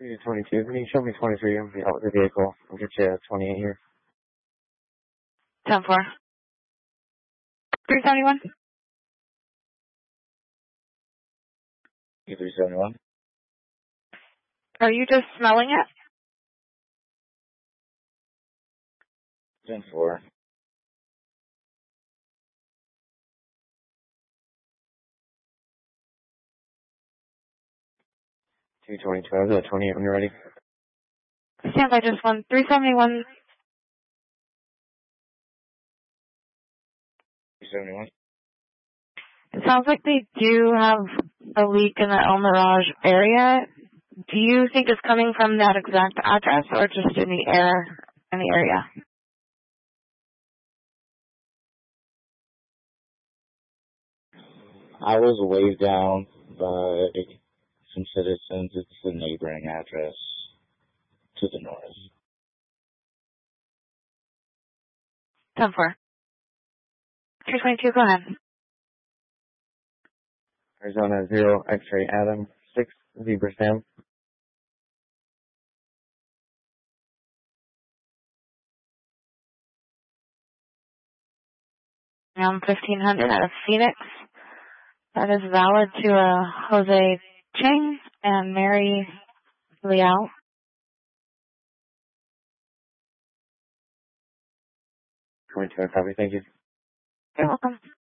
3 to 22. Can you show me 23? I'm out with the vehicle. I'll get you 28 here. 10-4. 371. 371. Are you just smelling it? 10-4. 222. I'll do 28 when you're ready. Stand by just one. 371. 371. It sounds like they do have a leak in the El Mirage area. Do you think it's coming from that exact address or just in the area? I was waved down by some citizens. It's the neighboring address to the north. 10-4. 222, go ahead. Arizona 0, X-ray Adam 6, Zebra Sam. Around 1500 out of Phoenix. That is valid to Jose Ching and Mary Liao. 22, copy. Thank you. You're welcome.